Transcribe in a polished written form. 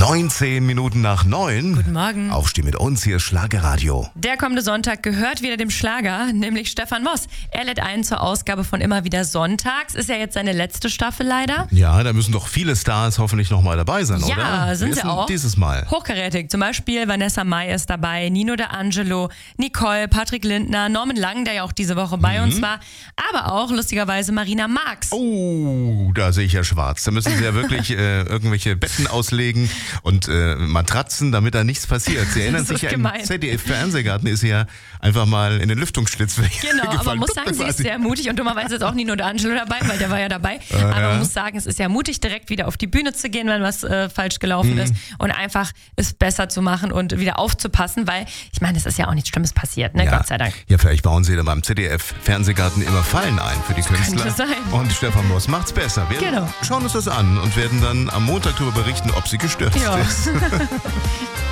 19 Minuten nach 9. Guten Morgen. Aufstehen mit uns, hier ist Schlagerradio. Der kommende Sonntag gehört wieder dem Schlager, nämlich Stefan Moss. Er lädt ein zur Ausgabe von Immer wieder Sonntags. Ist ja jetzt seine letzte Staffel leider. Ja, da müssen doch viele Stars hoffentlich nochmal dabei sein, oder? Ja, sind sie auch. Dieses Mal. Hochkarätig. Zum Beispiel Vanessa Mai ist dabei, Nino D'Angelo, Nicole, Patrick Lindner, Norman Lang, der ja auch diese Woche bei uns war. Aber auch lustigerweise Marina Marx. Oh, da sehe ich ja schwarz. Da müssen sie ja wirklich irgendwelche Betten auslegen und Matratzen, damit da nichts passiert. Sie erinnern sich ja, im ZDF-Fernsehgarten ist sie ja einfach mal in den Lüftungsschlitz gefallen. Genau, aber man muss sagen, sie ist sehr mutig und dummerweise ist auch Nino D'Angelo dabei, weil der war ja dabei. Aber man muss sagen, es ist ja mutig, direkt wieder auf die Bühne zu gehen, wenn was falsch gelaufen ist und einfach es besser zu machen und wieder aufzupassen, weil ich meine, es ist ja auch nichts Schlimmes passiert, ne? Ja. Gott sei Dank. Ja, vielleicht bauen sie da beim ZDF-Fernsehgarten immer Fallen ein für die Künstler. Könnte sein. Und Stefan Moss macht's besser. Wir schauen uns das an und werden dann am Montag darüber berichten, ob sie gestürzt ist.